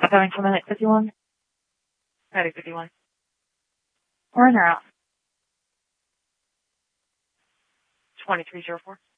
Going from minute 51. Ready, 51. We're in or out. 2304.